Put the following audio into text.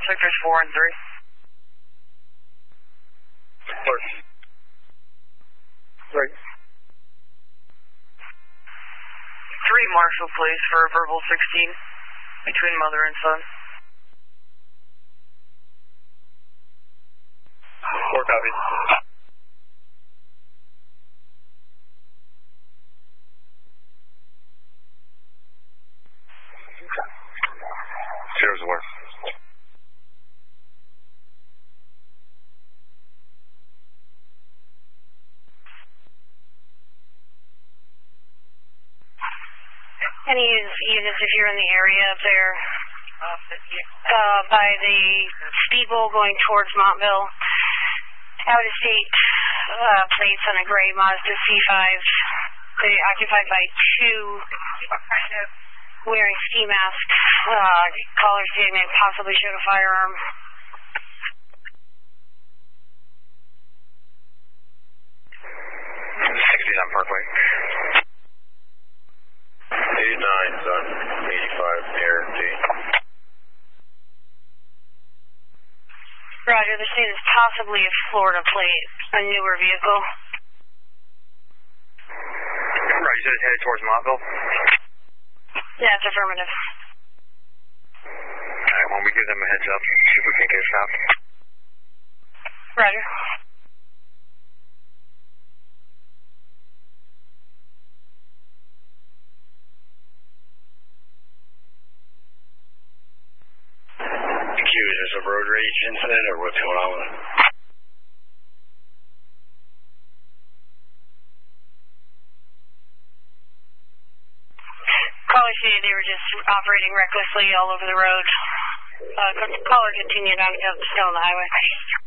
sectors 4 and 3. Right. 3 Marshall, please, for verbal 16 between mother and son. 4 copies. Zero's aware. Any units if you're in the area up there by the speedboat going towards Montville, out of state plates on a gray Mazda C5. They occupied by 2 wearing ski masks. Callers saying they possibly showed a firearm. On Parkway. 89, son. 85, near D. Roger, they're saying it's possibly a Florida plate, a newer vehicle. Right, you said it's headed towards Montville? Yeah, it's affirmative. Alright, when we give them a heads up, see if we can get stopped. Roger. Is this a road rage incident or what's going on with it? Caller stated they were just operating recklessly all over the road. Caller continued on the highway.